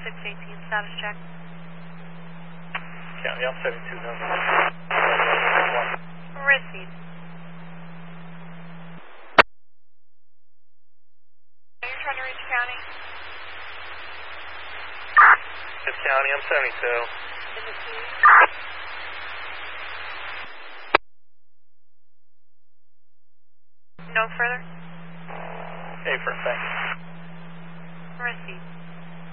618, status check. County, I'm 72, number. Received. Are you trying to reach county? It's County, I'm 72. Is it T? No further? Hey, for a second. Received.